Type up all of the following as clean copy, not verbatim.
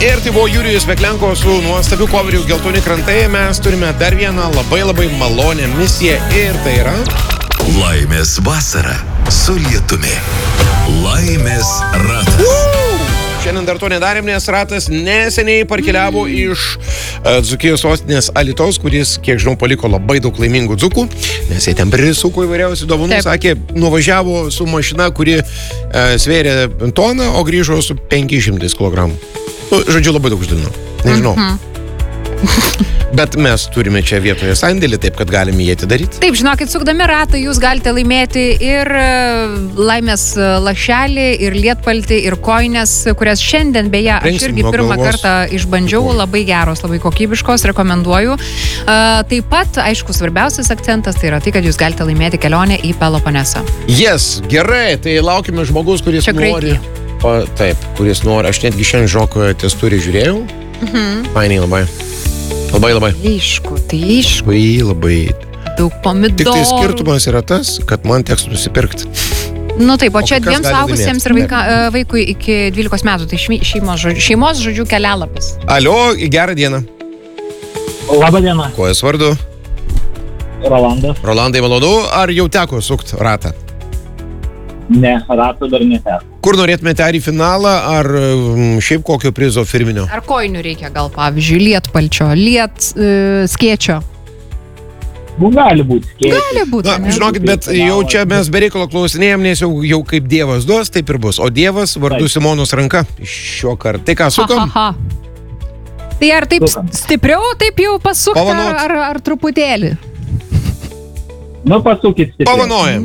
Ir tai buvo Jurijus Veklenko su nuostabiu coveriu Geltoni krantai. Mes turime dar vieną labai malonę misiją ir tai yra... Laimės vasara su lietumi. Laimės ratas. Šiandien dar to nedarėm, nes ratas neseniai parkeliavo iš Dzūkijos sostinės Alytaus, kuris, kiek žinau, paliko labai daug laimingų dzūkų, nes jie ten prisuko įvairiausių dovanų. Taip. Sakė, nuvažiavo su mašina, kuri svėrė toną, o grįžo su 500 kg. Žodžiu, labai daug uždalino. Nežinau. Bet mes turime čia vietoje sandėlį, taip, kad galime jį atidaryti. Taip, žinokit, sukdami ratą jūs galite laimėti ir laimės lašelį, ir lietpaltį, ir koinės, kurias šiandien, beje, aš irgi pirmą kartą išbandžiau, labai geros, labai kokybiškos, rekomenduoju. Taip pat, aišku, svarbiausias akcentas tai yra tai, kad jūs galite laimėti kelionę į Peloponesą. Yes, gerai, tai laukime žmogus, kuris čia nori. Taip, kuris nori. Aš netgi šiandien žoko testurį žiūrėjau. Fainiai labai. Labai. Aišku. Labai. Daug pomidorų. Tik tai skirtumas yra tas, kad man teks nusipirkti. Nu taip, o čia dviem suaugusiems ir vaikui iki 12 metų. Tai šeimos žodžių kelialapis. Alio, gerą dieną. Labą dieną. Kuo jūs vardu? Rolandas. Rolandai, malonu. Ar jau teko sukti ratą? Ne, rato dar neteko. Kur norėtumėte, ar į finalą, ar šiaip kokio prizo firminio? Ar koinių reikia gal, pavyzdžiui, lietpalčio, skėčio? Gali būti skėčio. Gali būti. Na, žinokit, bet jau čia mes bereikalo klausinėjom, nes jau kaip Dievas duos, taip ir bus. O Dievas vardu Simonos ranka šiuo kartu. Tai ką, sukam? Tai ar taip stipriau, taip jau pasukti, ar truputėlį? Nu, pasukit stipriau. Pavanojam.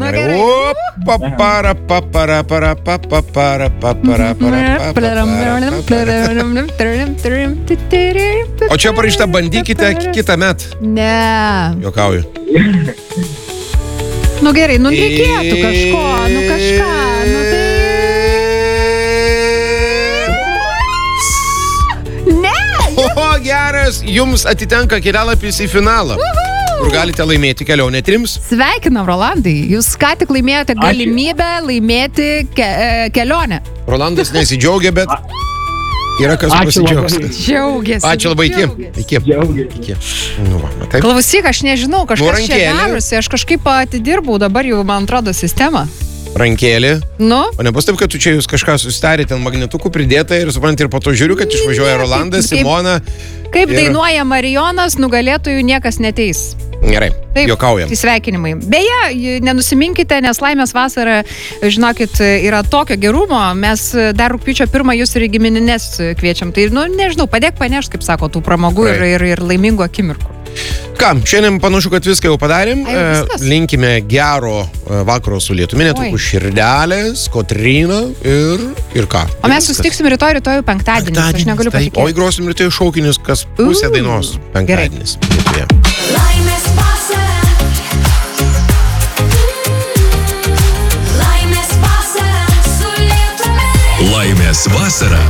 O čia parašyta, bandykite kitą metą. Ne. Juokauju. Nu gerai, nu reikėtų kažko, nu kažką, nu tai... Ne! O, geras, jums atitenka kelialapis į finalą. Kur galite laimėti kelionę 3. Sveikinam, Rolandai. Jūs ką tik laimėjote galimybę laimėti kelionę. Rolandas nesidžiaugia, bet yra kas pasidžiaugs. Džiaugiasi. Ačiū labai, iki. Nu, va, taip. Klausyk, aš nežinau, kažkas čia darosi. Aš kažkaip atidirbau dabar jau, man atrodo, sistemą. Rankelį. Nu? O nebus taip, kad tu čia jūs kažką susitarė, ten magnetukų pridėta ir supranti, ir po to žiūriu, kad išvažiuoja Rolandas, Simona. Kaip dainuoja Marijonas, nugalėtojų niekas neteis. Gerai, juokaujam. Tai sveikinimai. Beje, nenusiminkite, nes laimės vasara, žinokit, yra tokio gerumo. Mes dar rugpjūčio 1 jūs ir į giminines kviečiam. Tai, nu, nežinau, padėk panešt, kaip sako, tų pramogų ir laimingų akimirkų. Ką, šiandien panašu, kad viską jau padarėm. Linkime gero vakaro su lietumi, netrukus širdelės, Kotryna ir ką. O mes susitiksim rytoj penktadienis, aš negaliu patikėti. O įgrosim rytoj šaukinius, kas pusė dainos penktadienis. Laimės vasara. Laimės vasara su lietumi. Laimės vasara